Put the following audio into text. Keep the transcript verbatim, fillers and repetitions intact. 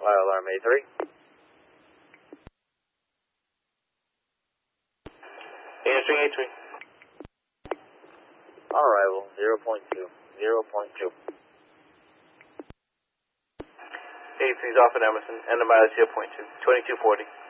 Fire alarm A three. Answering A three. On arrival, zero point two. zero point two. A three's off at Emerson, and the mileage zero point two. twenty-two forty.